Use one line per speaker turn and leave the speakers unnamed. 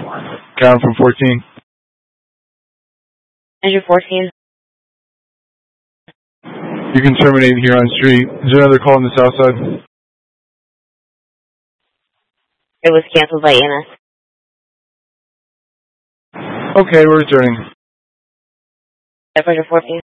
Karen from 14.
Andrew 14.
You can terminate here on street. Is there another call on the south side?
It was canceled by EMS.
Okay, we're returning.
Operator 14.